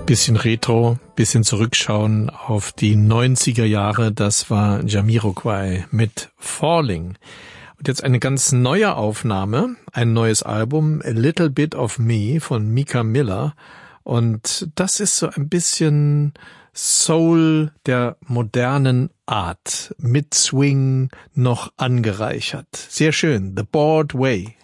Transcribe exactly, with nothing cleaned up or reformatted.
Bisschen Retro, bisschen zurückschauen auf die neunziger Jahre, das war Jamiroquai mit Falling. Und jetzt eine ganz neue Aufnahme, ein neues Album, A Little Bit of Me von Mika Miller. Und das ist so ein bisschen Soul der modernen Art, mit Swing noch angereichert. Sehr schön, The Bored Way.